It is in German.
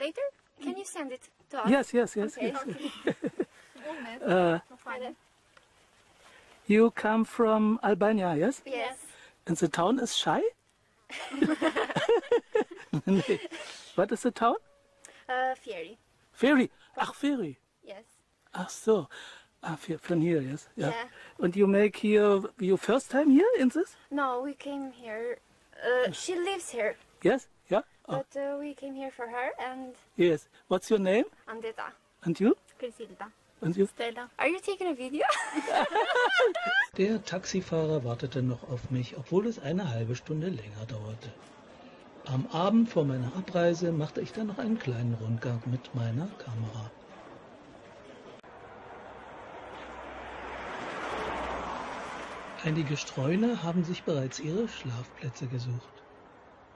Later? Can you send it to us? Yes. Okay. You come from Albania, yes? Yes. And the town is Shy? Nee. What is the town? Fieri. Ferry. Ach, Ferry. Yes. Ach so. Ah, from here, yes. Yeah. And you make here your first time here in this? No, we came here. She lives here, Yes? Yeah? Oh, but we came here for her and yes. What's your name? Andeta. And you? Grisilda. And you? Stella. Are you taking a video? Der Taxifahrer wartete noch auf mich, obwohl es eine halbe Stunde länger dauerte. Am Abend vor meiner Abreise machte ich dann noch einen kleinen Rundgang mit meiner Kamera. Einige Streuner haben sich bereits ihre Schlafplätze gesucht.